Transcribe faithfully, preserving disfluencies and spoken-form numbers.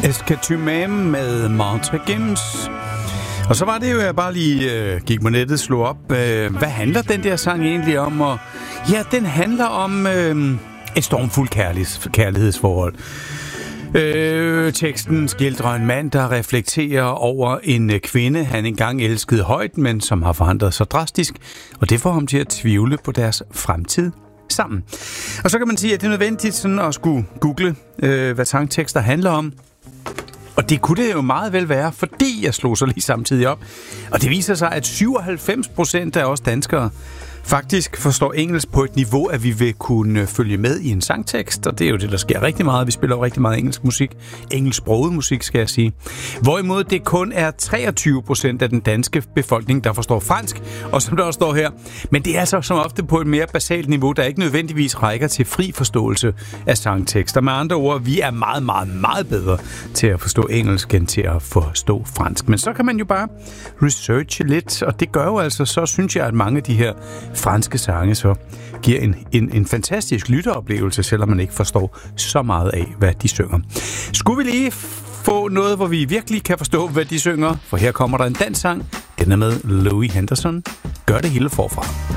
Escatymame med Montre Gims. Og så var det jo, at jeg bare lige øh, gik på nettet, slog op, øh, hvad handler den der sang egentlig om? Og ja, den handler om øh, et stormfuldt kærligheds- kærlighedsforhold. Øh, teksten skildrer en mand, der reflekterer over en kvinde, han engang elskede højt, men som har forandret sig drastisk. Og det får ham til at tvivle på deres fremtid sammen. Og så kan man sige, at det er nødvendigt sådan at skulle google, øh, hvad sangtekster handler om. Og det kunne det jo meget vel være, fordi jeg slog så lige samtidig op. Og det viser sig, at syvoghalvfems procent af os danskere faktisk forstår engelsk på et niveau, at vi vil kunne følge med i en sangtekst. Og det er jo det, der sker rigtig meget. Vi spiller jo rigtig meget engelsk musik. Engelsksproget musik, skal jeg sige. Hvorimod det kun er treogtyve procent af den danske befolkning, der forstår fransk. Og som der også står her. Men det er altså som ofte på et mere basalt niveau, der ikke nødvendigvis rækker til fri forståelse af sangtekster. Med andre ord, vi er meget, meget, meget bedre til at forstå engelsk end til at forstå fransk. Men så kan man jo bare researche lidt. Og det gør jo altså, så synes jeg, at mange af de her franske sange så giver en, en, en fantastisk lytteoplevelse, selvom man ikke forstår så meget af, hvad de synger. Skulle vi lige få noget, hvor vi virkelig kan forstå, hvad de synger? For her kommer der en dansk sang. Den er med Louis Henderson. Gør det hele forfra.